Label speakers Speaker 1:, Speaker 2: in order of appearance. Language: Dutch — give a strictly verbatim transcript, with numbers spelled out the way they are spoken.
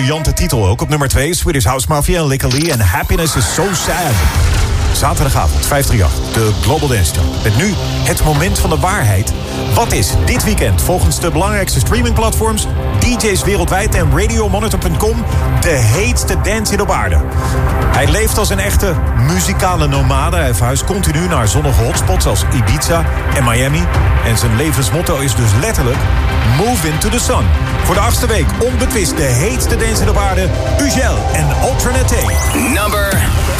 Speaker 1: briljante titel ook. Op nummer twee, Swedish House Mafia en Lick Lee en Happiness is So Sad. Zaterdagavond, vijf drie acht, de Global Dance Show. Met nu het moment van de waarheid. Wat is dit weekend volgens de belangrijkste streamingplatforms, D J's wereldwijd en radiomonitor punt com de heetste dancehit op aarde? Hij leeft als een echte muzikale nomade. Hij verhuist continu naar zonnige hotspots als Ibiza en Miami. En zijn levensmotto is dus letterlijk Move into the sun. Voor de achtste week onbetwist de heetste dancehit op aarde, Ugel en Alternate.
Speaker 2: Number